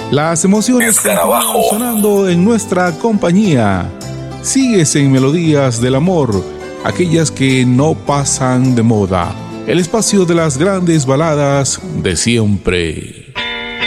Las emociones continúan sonando en nuestra compañía. Sigues en Melodías del Amor, aquellas que no pasan de moda. El espacio de las grandes baladas de siempre.